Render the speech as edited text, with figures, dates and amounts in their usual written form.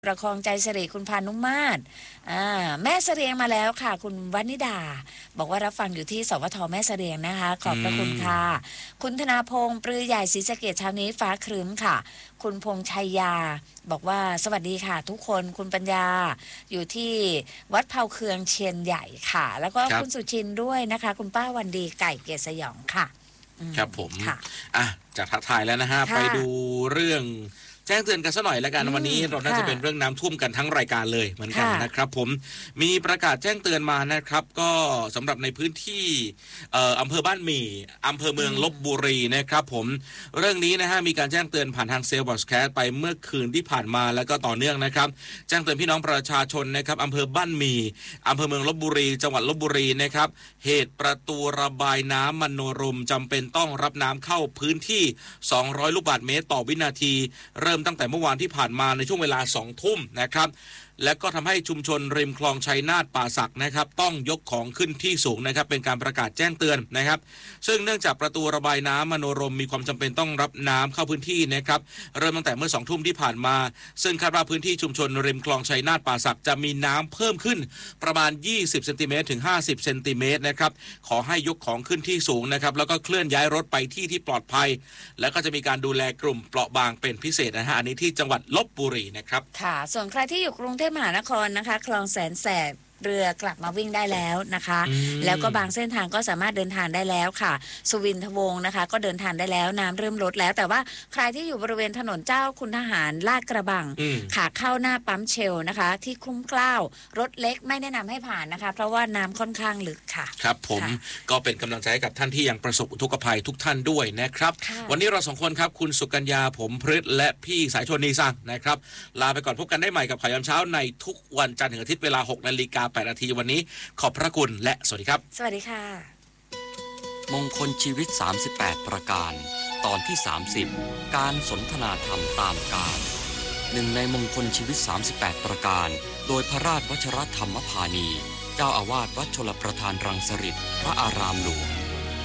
ประคองใจสิริคุณพานุมาศแม่เสรียงมาแล้วค่ะคุณวนิดาบอกว่ารับฟังอยู่ที่สวทแม่เสรียงนะคะขอบพระคุณค่ะคุณธนาพงศ์ปรือใหญ่ศรีสะเกษเช้านี้ฟ้าครึ้มค่ะคุณพงษ์ชัยยาบอกว่าสวัสดีค่ะทุกคนคุณปัญญาอยู่ที่วัดเผาเคืองเชียนใหญ่ค่ะแล้วก็คุณสุชินด้วยนะคะคุณป้าวันดีไก่เกศสยองค่ะครับผมจากทักทายแล้วนะฮะไปดูเรื่องแจ้งเตือนกันซะหน่อยแล้วกันวันนี้เราน่าจะเป็นเรื่องน้ำท่วมกันทั้งรายการเลยเหมือนกันนะครับผมมีประกาศแจ้งเตือนมานะครับก็สำหรับในพื้นที่อำเภอบ้านหมี่อำเภอเมืองลพบุรีนะครับผมเรื่องนี้นะฮะมีการแจ้งเตือนผ่านทางเซลล์บอสแคสไปเมื่อคืนที่ผ่านมาแล้วก็ต่อเนื่องนะครับแจ้งเตือนพี่น้องประชาชนนะครับอำเภอบ้านหมี่อำเภอเมืองลพบุรีจังหวัดลพบุรีนะครับเหตุประตูระบายน้ำมโนรมจำเป็นต้องรับน้ำเข้าพื้นที่200ลูกบาศก์เมตรต่อวินาทีเริ่มตั้งแต่เมื่อวานที่ผ่านมาในช่วงเวลา 20:00 นนะครับและก็ทำให้ชุมชนริมคลองชัยนาทป่าสักนะครับต้องยกของขึ้นที่สูงนะครับเป็นการประกาศแจ้งเตือนนะครับซึ่งเนื่องจากประตูระบายน้ำมโนรมมีความจำเป็นต้องรับน้ำเข้าพื้นที่นะครับเริ่มตั้งแต่เมื่อ 20:00 นที่ผ่านมาซึ่งคาดว่าพื้นที่ชุมชนริมคลองชัยนาทป่าสักจะมีน้ำเพิ่มขึ้นประมาณ20 เซนติเมตรถึง50 เซนติเมตรนะครับขอให้ยกของขึ้นที่สูงนะครับแล้วก็เคลื่อนย้ายรถไปที่ปลอดภัยแล้วก็จะมีการดูแลกลุ่มเปราะบางเป็นพิเศษนะฮะอันนี้ที่จังหวัดลพบุรีนะครับค่ะส่วนใครที่อยู่กรุงเทพมหานครนะคะคลองแสนแสบเรือกลับมาวิ่งได้แล้วนะคะแล้วก็บางเส้นทางก็สามารถเดินทางได้แล้วค่ะสุวินทวงศ์นะคะก็เดินทางได้แล้วน้ำเริ่มลดแล้วแต่ว่าใครที่อยู่บริเวณถนนเจ้าคุณทหารลาดกระบังขาเข้าหน้าปั๊มเชลนะคะที่คุ้มเกล้ารถเล็กไม่แนะนำให้ผ่านนะคะเพราะว่าน้ำค่อนข้างลึกค่ะครับผมก็เป็นกำลังใจให้กับท่านที่ยังประสบอุทกภัยทุกท่านด้วยนะครับวันนี้เราสองคนครับคุณสุกัญญาผมพฤทธิ์และพี่สายชนนีซังนะครับลาไปก่อนพบกันได้ใหม่กับข่าวยามเช้าในทุกวันจันทร์ถึงอาทิตย์เวลา 6:08 นวันนี้ขอบพระคุณและสวัสดีครับสวัสดีค่ะมงคลชีวิต38ประการตอนที่30การสนทนาธรรมตามกาลหนึ่งในมงคลชีวิต38ประการโดยพระราชวชรธรรมพานีเจ้าอาวาสวัดชลประทานรังสฤษฎ์พระอารามหลวง